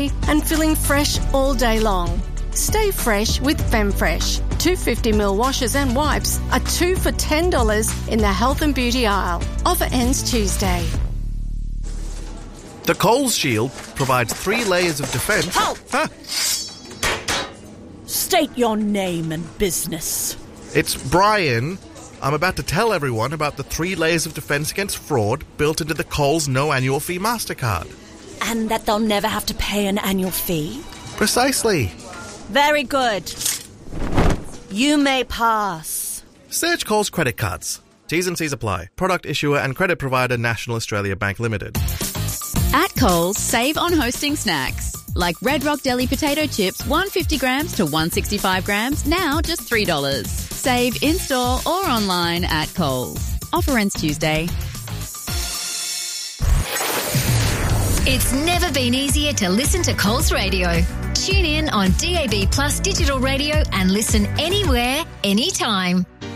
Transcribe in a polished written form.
and feeling fresh all day long. Stay fresh with FemFresh. 250ml washers and wipes are 2 for $10 in the health and beauty aisle. Offer ends Tuesday. The Coles Shield provides 3 layers of defence. Halt! Huh? State your name and business. It's Brian. I'm about to tell everyone about the 3 layers of defence against fraud built into the Coles no annual fee MasterCard. And that they'll never have to pay an annual fee? Precisely. Very good. You may pass. Search Coles credit cards. T's and C's apply. Product issuer and credit provider National Australia Bank Limited. At Coles, save on hosting snacks. Like Red Rock Deli potato chips, 150 grams to 165 grams, now just $3. Save in-store or online at Coles. Offer ends Tuesday. It's never been easier to listen to Coles Radio. Tune in on DAB Plus digital radio and listen anywhere, anytime.